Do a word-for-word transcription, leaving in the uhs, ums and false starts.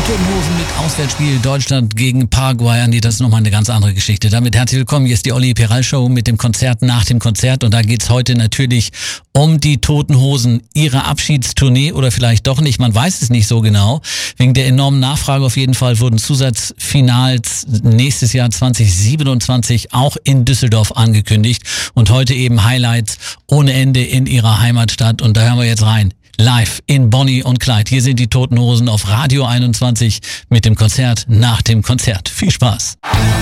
Toten Hosen mit Auswärtsspiel Deutschland gegen Paraguay. Andi, das ist nochmal eine ganz andere Geschichte. Damit herzlich willkommen. Hier ist die Olli Peral Show mit dem Konzert nach dem Konzert. Und da geht's heute natürlich um die Toten Hosen. Ihre Abschiedstournee oder vielleicht doch nicht. Man weiß es nicht so genau. Wegen der enormen Nachfrage auf jeden Fall wurden Zusatzfinals nächstes Jahr zwanzig siebenundzwanzig auch in Düsseldorf angekündigt. Und heute eben Highlights ohne Ende in ihrer Heimatstadt. Und da hören wir jetzt rein. Live in Bonnie und Clyde. Hier sind die Toten Hosen auf Radio einundzwanzig mit dem Konzert nach dem Konzert. Viel Spaß.